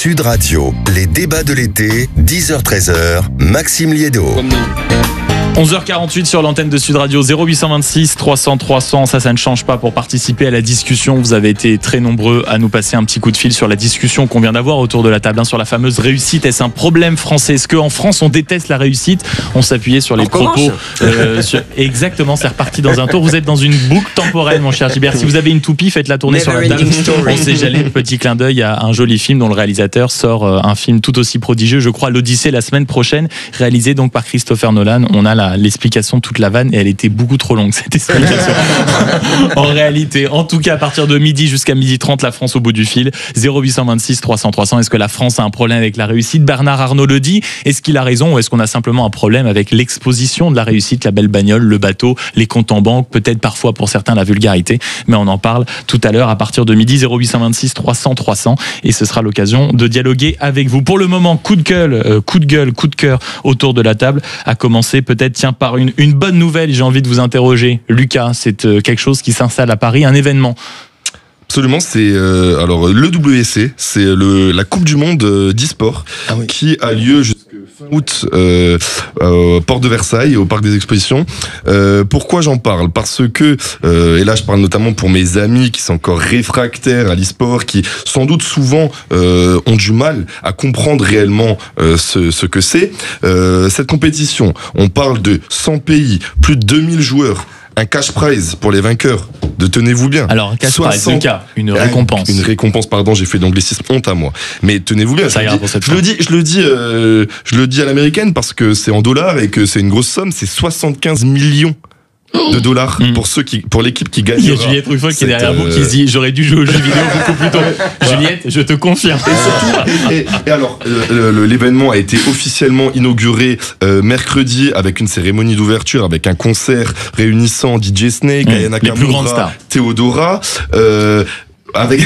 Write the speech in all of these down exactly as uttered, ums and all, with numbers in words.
Sud Radio, les débats de l'été, dix heures treize heures, Maxime Liédo. onze heures quarante-huit sur l'antenne de Sud Radio, zéro huit cent vingt-six trois cents trois cents, ça ça ne change pas pour participer à la discussion. Vous avez été très nombreux à nous passer un petit coup de fil sur la discussion qu'on vient d'avoir autour de la table, hein, sur la fameuse réussite. Est-ce un problème français? Est-ce qu'en France on déteste la réussite? On s'appuyait sur les on propos euh, sur... Exactement, c'est reparti dans un tour. Vous êtes dans une boucle temporelle, mon cher Gilbert. Si vous avez une toupie, faites-la tourner sur la table. On sait jamais, petit clin d'œil à un joli film dont le réalisateur sort euh, un film tout aussi prodigieux, je crois, l'Odyssée, la semaine prochaine, réalisé donc par Christopher Nolan. On a la l'explication, toute la vanne, et elle était beaucoup trop longue, cette explication. En réalité, en tout cas, à partir de midi jusqu'à midi trente, la France au bout du fil. zéro huit cent vingt-six trois cents trois cents. Est-ce que la France a un problème avec la réussite? Bernard Arnault le dit. Est-ce qu'il a raison, ou est-ce qu'on a simplement un problème avec l'exposition de la réussite, la belle bagnole, le bateau, les comptes en banque, peut-être parfois pour certains la vulgarité, mais on en parle tout à l'heure à partir de midi. Zéro huit cent vingt-six trois cents trois cents, et ce sera l'occasion de dialoguer avec vous. Pour le moment, coup de gueule, euh, coup de gueule, coup de cœur autour de la table, à commencer peut-être, tiens, par une, une bonne nouvelle. J'ai envie de vous interroger, Lucas. C'est euh, quelque chose qui s'installe à Paris, un événement. Absolument, c'est euh, alors le W C, c'est le la Coupe du Monde euh, d'e-sport ah oui. qui a lieu jusqu'à fin août euh, euh, Porte de Versailles, au Parc des Expositions. Euh, pourquoi j'en parle? Parce que euh, et là je parle notamment pour mes amis qui sont encore réfractaires à l'e-sport, qui sans doute souvent euh, ont du mal à comprendre réellement euh, ce, ce que c'est. Euh, cette compétition, on parle de cent pays, plus de deux mille joueurs. Un cash prize pour les vainqueurs, de tenez-vous bien. Alors un cash prize, un cas, une récompense. Une récompense, pardon, j'ai fait d'anglicisme, honte à moi. Mais tenez-vous bien. Ça je, ira dis, pour cette je le dis, je le dis, euh, je le dis à l'américaine parce que c'est en dollars et que c'est une grosse somme. C'est soixante-quinze millions de dollars mmh. pour ceux qui, pour l'équipe qui gagne. Il y a Juliette Ruffo qui est derrière euh... vous qui se dit j'aurais dû jouer aux jeux vidéo beaucoup plus tôt. Juliette, je te confirme. Et surtout, et, et alors euh, le, l'événement a été officiellement inauguré euh, mercredi avec une cérémonie d'ouverture, avec un concert réunissant D J Snake, mmh. Ayana Kamura, Théodora. Euh, avec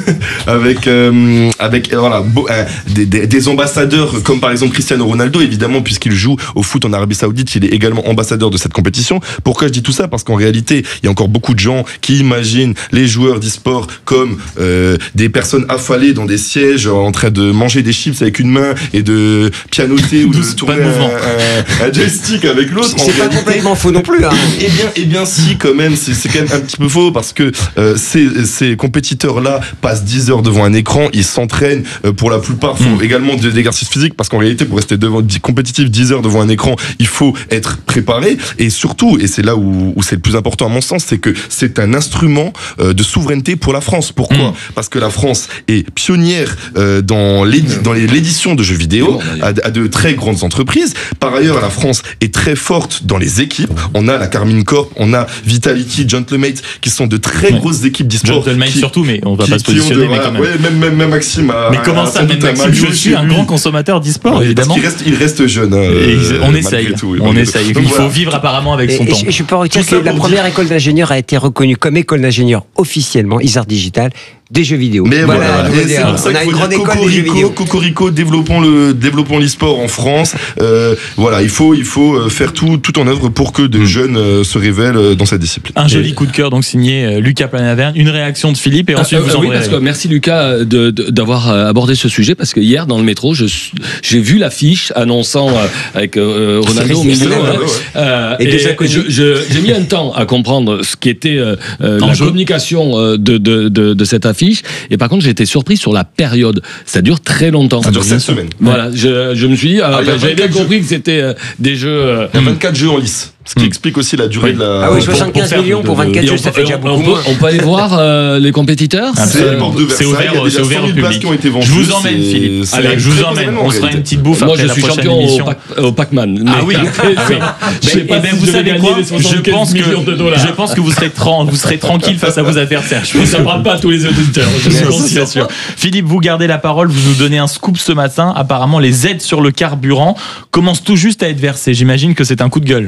avec euh, avec voilà beau, euh, des, des, des ambassadeurs comme par exemple Cristiano Ronaldo, évidemment, puisqu'il joue au foot en Arabie Saoudite, il est également ambassadeur de cette compétition. Pourquoi je dis tout ça? Parce qu'en réalité il y a encore beaucoup de gens qui imaginent les joueurs d'e-sport comme euh, des personnes affalées dans des sièges en train de manger des chips avec une main et de pianoter ou de tourner un, un, un joystick avec l'autre. C'est pas réalité. Complètement faux non plus, hein. Eh bien, eh bien si, quand même, c'est, c'est quand même un petit peu faux, parce que euh, ces, ces compétiteurs là passent dix heures devant un écran, ils s'entraînent, euh, pour la plupart font mmh. également de l'exercice physique, parce qu'en réalité pour rester devant, compétitif dix heures devant un écran, il faut être préparé, et surtout, et c'est là où, où c'est le plus important à mon sens, c'est que c'est un instrument euh, de souveraineté pour la France. Pourquoi? mmh. Parce que la France est pionnière euh, dans, l'édi- dans les, l'édition de jeux vidéo à, à de très grandes entreprises. Par ailleurs, la France est très forte dans les équipes. On a la Carmine Corp, on a Vitality, Gentlemate, qui sont de très ouais. grosses équipes d'e-sport. Gentlemate qui, surtout, mais on va qui, pas se positionner, de, mais quand même. Ouais, même, même, même Maxime a, mais comment a, ça, même Maxime, je suis un grand consommateur d'e-sport, ouais, évidemment. Parce qu'il reste, il reste jeune. Hein, euh, on essaye, tout, oui, on essaye. Il voilà. faut vivre apparemment avec son et, temps. Et je peux dire que la première dire... école d'ingénieur a été reconnue comme école d'ingénieur officiellement, Isart Digital, des jeux vidéo. Mais voilà, voilà et c'est pour ça on a une grande école des jeux vidéo. Cocorico, développons le, développons l'e-sport en France. Euh, voilà, il faut, il faut faire tout, tout en œuvre pour que de mmh. jeunes euh, se révèlent dans cette discipline. Un joli coup de cœur donc signé euh, Lucas Planaverne. Une réaction de Philippe et ensuite ah, euh, vous en oui, parce que merci Lucas de, de, d'avoir abordé ce sujet, parce que hier dans le métro, je, j'ai vu l'affiche annonçant euh, avec euh, Ronaldo Milo, ouais, ouais. euh, et, et déjà je, je, j'ai mis un temps à comprendre ce qui était euh, la jeu. communication euh, de, de, de, de cette affiche. Et par contre, j'ai été surpris sur la période. Ça dure très longtemps. Ça dure sept semaines. Voilà, je, je me suis dit, alors, ah, j'avais bien compris que c'était euh, des jeux. Euh, il y a vingt-quatre jeux en lice. Ce qui mmh. explique aussi la durée oui. de la. Ah oui, soixante-quinze millions pour vingt-quatre jeux, ça fait déjà beaucoup. On peut, on peut aller voir euh, les compétiteurs. Ah, c'est euh, de c'est ouvert, il y a déjà c'est ouvert cent mille places qui ont été vendues. Je vous emmène, c'est, Philippe. C'est Allez, je vous emmène. On se fera une petite bouffe après la prochaine émission. Moi, je suis champion au Pac-Man. Ah oui. Je sais pas. Vous savez quoi? Je pense que je pense que vous serez vous serez tranquille face à vos adversaires. Je pense que ça parle pas à tous les auditeurs. Je suis sûr. Philippe, vous gardez la parole. Vous nous donnez un scoop ce matin. Apparemment, les aides sur le carburant commencent tout juste à être versées. J'imagine que c'est un coup de gueule.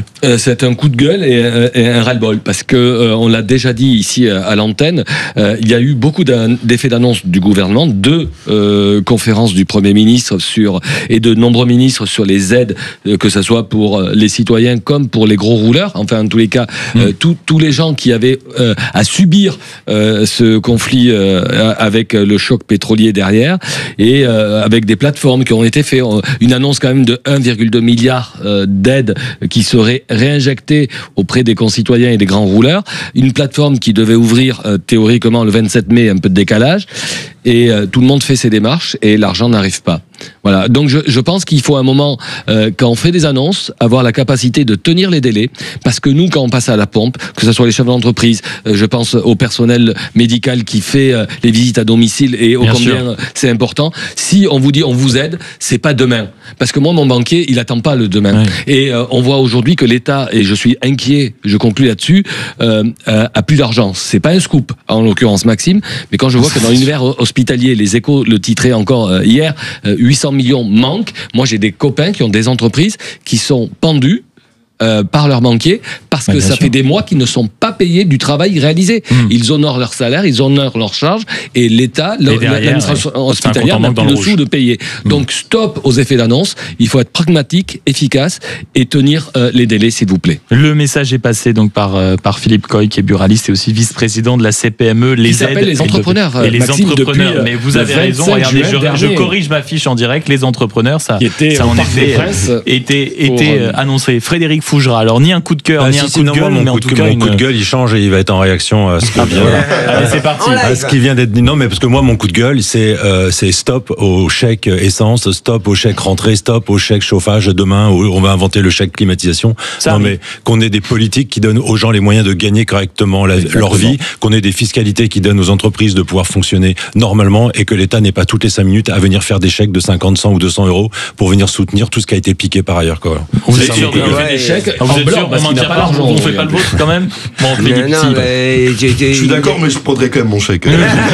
c'est un coup de gueule et, et un ras-le-bol, parce que euh, on l'a déjà dit ici à l'antenne, euh, il y a eu beaucoup d'effets d'annonce du gouvernement, deux euh, conférences du Premier ministre sur et de nombreux ministres sur les aides, euh, que ce soit pour les citoyens comme pour les gros rouleurs. Enfin, en tous les cas, mmh. euh, tous tous les gens qui avaient euh, à subir euh, ce conflit euh, avec le choc pétrolier derrière, et euh, avec des plateformes qui ont été faites, une annonce quand même de un virgule deux milliard euh, d'aides qui seraient réinjectées auprès des concitoyens et des grands rouleurs, une plateforme qui devait ouvrir euh, théoriquement le vingt-sept mai, un peu de décalage, et euh, tout le monde fait ses démarches et l'argent n'arrive pas. Voilà. Donc je, je pense qu'il faut un moment, euh, quand on fait des annonces, avoir la capacité de tenir les délais, parce que nous, quand on passe à la pompe, que ce soit les chefs d'entreprise, euh, je pense au personnel médical qui fait euh, les visites à domicile et au combien c'est important. Si on vous dit on vous aide, c'est pas demain, parce que moi mon banquier il attend pas le demain. Oui. Et euh, on voit aujourd'hui que l'État, et je suis inquiet, je conclus là-dessus, euh, euh, a plus d'argent. C'est pas un scoop en l'occurrence Maxime, mais quand je vois que dans l'univers hospitalier, les Échos le titraient encore euh, hier, euh, huit cents millions manquent. Moi, j'ai des copains qui ont des entreprises qui sont pendus Euh, par leurs banquiers, parce que ouais, ça sûr. fait des mois qu'ils ne sont pas payés du travail réalisé. Mmh. Ils honorent leur salaire, ils honorent leurs charges, et l'État, l'administration ouais. hospitalière n'a plus le sou de payer. Mmh. Donc stop aux effets d'annonce, il faut être pragmatique, efficace, et tenir euh, les délais, s'il vous plaît. Le message est passé donc par, euh, par Philippe Coy, qui est buraliste et aussi vice-président de la C P M E, les aides les entrepreneurs. Et les Maxime, entrepreneurs, depuis, mais vous avez raison, regardez, je, je corrige ma fiche en direct, les entrepreneurs, ça, ça en effet était, était euh, annoncé. Frédéric Fougera, alors ni un coup de cœur, ah, ni si, un coup de gueule, mon mais coup en tout de, cas mon une... coup de gueule, il change et il va être en réaction à ce que vient. Allez, c'est parti. À ce qui vient d'être dit. Non, mais parce que moi, mon coup de gueule, c'est euh, c'est stop au chèque essence, stop au chèque rentrée, stop au chèque chauffage. Demain, on va inventer le chèque climatisation. Ça, non, mais qu'on ait des politiques qui donnent aux gens les moyens de gagner correctement la, leur vie, qu'on ait des fiscalités qui donnent aux entreprises de pouvoir fonctionner normalement, et que l'État n'ait pas toutes les cinq minutes à venir faire des chèques de cinquante, cent ou deux cents euros pour venir soutenir tout ce qui a été piqué par ailleurs, quoi. Vous êtes sûr de faire des chèques? Vous êtes sûr qu'on maintient pas l'argent, on fait pas le vôtre quand même? Bon, Philippe, non, si, mais j'ai, j'ai, je suis d'accord, mais je prendrais quand même mon chèque.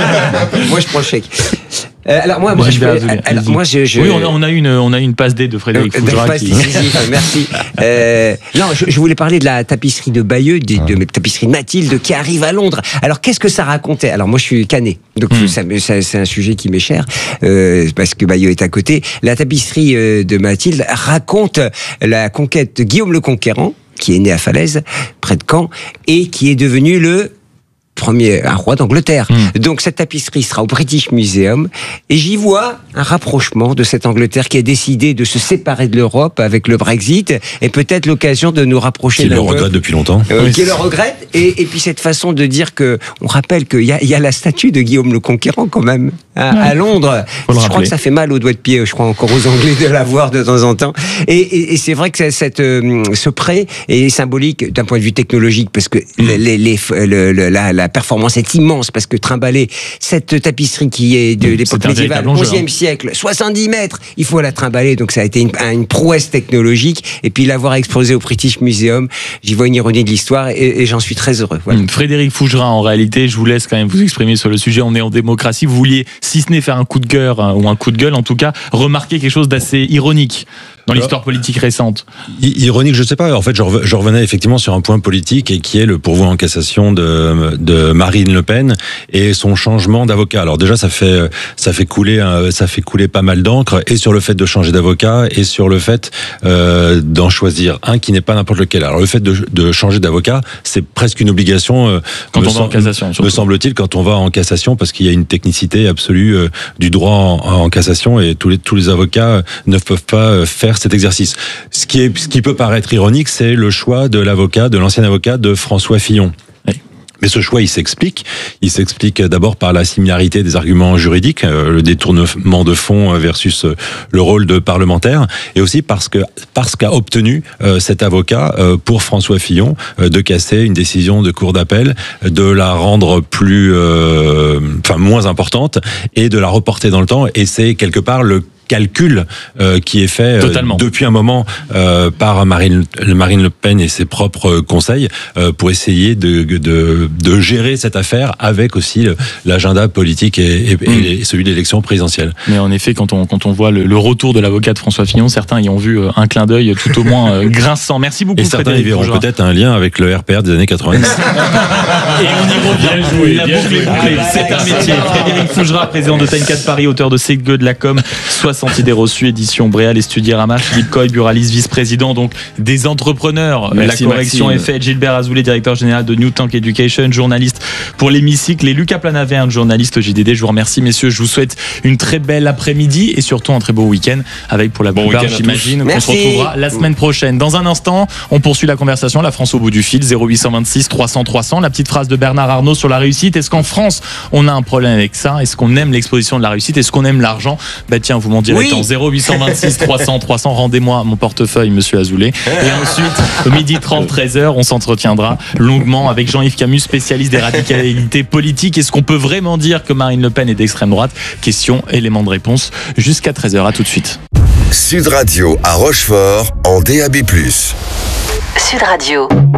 Moi, je prends le chèque. Euh, alors moi, moi, je, peux, alors, moi je, je... Oui, on a, on a une, on a une passe D de Frédéric Fougera. Qui... Merci. Euh, non, je, je voulais parler de la tapisserie de Bayeux, de, de la tapisserie de Mathilde qui arrive à Londres. Alors qu'est-ce que ça racontait? Alors moi, je suis canet, donc mm. ça, ça, c'est un sujet qui m'est cher euh, parce que Bayeux est à côté. La tapisserie de Mathilde raconte la conquête de Guillaume le Conquérant, qui est né à Falaise, près de Caen, et qui est devenu le premier un roi d'Angleterre. Mmh. Donc cette tapisserie sera au British Museum, et j'y vois un rapprochement de cette Angleterre qui a décidé de se séparer de l'Europe avec le Brexit, et peut-être l'occasion de nous rapprocher. Qui le regrette depuis longtemps. Euh, oui. Qui le regrette, et, et puis cette façon de dire que, on rappelle qu'il y a, il y a la statue de Guillaume le Conquérant quand même à, ouais. à Londres. Je crois que ça fait mal aux doigts de pied, je crois encore aux Anglais de la voir de temps en temps. Et, et, et c'est vrai que cette, euh, ce prêt est symbolique d'un point de vue technologique, parce que mmh. les, les, le, le, la, la La performance est immense, parce que trimballer cette tapisserie qui est de l'époque médiévale, onzième siècle, soixante-dix mètres, il faut la trimballer, donc ça a été une, une prouesse technologique, et puis l'avoir exposé au British Museum, j'y vois une ironie de l'histoire, et, et j'en suis très heureux. Voilà. Frédéric Fougera, en réalité, je vous laisse quand même vous exprimer sur le sujet, on est en démocratie, vous vouliez, si ce n'est faire un coup de cœur, hein, ou un coup de gueule, en tout cas, remarquer quelque chose d'assez ironique dans l'histoire politique récente. Ironique, je sais pas. En fait, je revenais effectivement sur un point politique, et qui est le pourvoi en cassation de, de Marine Le Pen et son changement d'avocat. Alors déjà, ça fait ça fait couler ça fait couler pas mal d'encre, et sur le fait de changer d'avocat, et sur le fait euh, d'en choisir un qui n'est pas n'importe lequel. Alors le fait de, de changer d'avocat, c'est presque une obligation euh, quand on va en cassation, me semble-t-il, quand on va en cassation, parce qu'il y a une technicité absolue euh, du droit en, en cassation, et tous les tous les avocats ne peuvent pas faire cet exercice. Ce qui est, ce qui peut paraître ironique, c'est le choix de l'avocat, de l'ancien avocat de François Fillon. Oui. Mais ce choix, il s'explique. Il s'explique d'abord par la similarité des arguments juridiques, euh, le détournement de fonds versus euh, le rôle de parlementaire, et aussi parce que parce qu'a obtenu euh, cet avocat euh, pour François Fillon euh, de casser une décision de cour d'appel, de la rendre plus, euh, enfin moins importante, et de la reporter dans le temps. Et c'est quelque part le calcul euh, qui est fait euh, depuis un moment euh, par Marine, Marine Le Pen et ses propres conseils euh, pour essayer de, de, de gérer cette affaire avec aussi l'agenda politique et, et, mmh. et celui de l'élection présidentielle. Mais en effet, quand on, quand on voit le, le retour de l'avocat de François Fillon, certains y ont vu un clin d'œil tout au moins euh, grinçant. Merci beaucoup. Et certains y verront peut-être un lien avec le R P R des années quatre-vingt-dix. Et on y revient. Joué, la boucle est bouclée. C'est un métier. Frédéric Fougera, président de Tenkat Paris, auteur de C'est que de la com, soixante idées reçues, édition Bréal et Studierama. Philippe Coy, Buralis, vice-président donc des entrepreneurs. Merci, la correction Maxime. Est faite. Gilbert Azoulay, directeur général de New Tank Education, journaliste pour l'Hémicycle. Et Lucas Planaver, journaliste J D D. Je vous remercie, messieurs. Je vous souhaite une très belle après-midi et surtout un très beau week-end avec pour la bon plupart, j'imagine, qu'on se retrouvera la semaine prochaine. Dans un instant, on poursuit la conversation. La France au bout du fil, zéro huit cent vingt-six trois cents trois cents. La petite phrase de Bernard Arnault sur la réussite. Est-ce qu'en France, on a un problème avec ça? Est-ce qu'on aime l'exposition de la réussite? Est-ce qu'on aime l'argent? Bah tiens, vous m'en direz oui. En zéro huit cent vingt-six trois cents trois cents. Rendez-moi mon portefeuille, monsieur Azoulay. Et ensuite, midi trente, treize heures, on s'entretiendra longuement avec Jean-Yves Camus, spécialiste des radicalités politiques. Est-ce qu'on peut vraiment dire que Marine Le Pen est d'extrême droite? Question, élément de réponse jusqu'à treize heures. À tout de suite. Sud Radio à Rochefort en D A B plus. Sud Radio.